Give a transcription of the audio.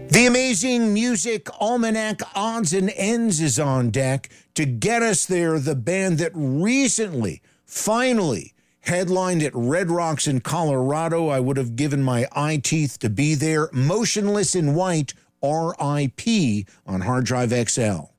The amazing music almanac odds and ends is on deck. To get us there, the band that recently, finally, headlined at Red Rocks in Colorado. I would have given my eye teeth to be there. Motionless in White, R.I.P. on Hard Drive XL.